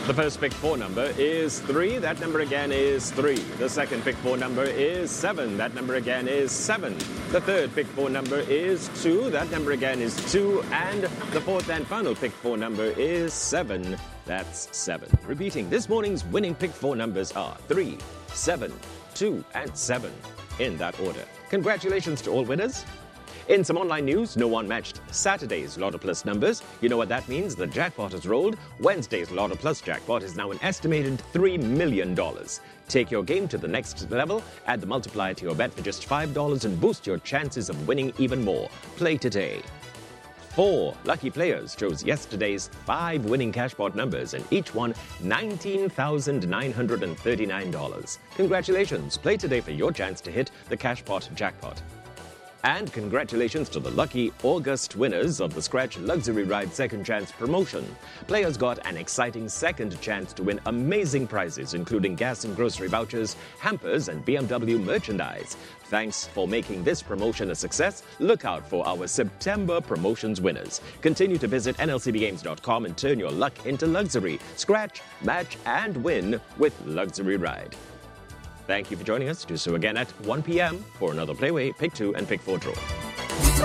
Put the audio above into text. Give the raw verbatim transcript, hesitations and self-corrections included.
The first pick four number is three. That number again is three. The second pick four number is seven. That number again is seven. The third pick four number is two. That number again is two. And the fourth and final pick four number is seven. That's seven. Repeating, this morning's winning pick four numbers are three, seven, two, and seven, in that order. Congratulations to all winners. In some online news, no one matched Saturday's Lotto Plus numbers. You know what that means? The jackpot has rolled. Wednesday's Lotto Plus jackpot is now an estimated three million dollars. Take your game to the next level, add the multiplier to your bet for just five dollars and boost your chances of winning even more. Play today. Four lucky players chose yesterday's five winning cashpot numbers and each won nineteen thousand nine hundred thirty-nine dollars. Congratulations. Play today for your chance to hit the cashpot jackpot. And congratulations to the lucky August winners of the Scratch Luxury Ride Second Chance promotion. Players got an exciting second chance to win amazing prizes, including gas and grocery vouchers, hampers, and B M W merchandise. Thanks for making this promotion a success. Look out for our September promotions winners. Continue to visit N L C B games dot com and turn your luck into luxury. Scratch, match, and win with Luxury Ride. Thank you for joining us. Do so again at one p.m. for another Playway Pick two and Pick four draw.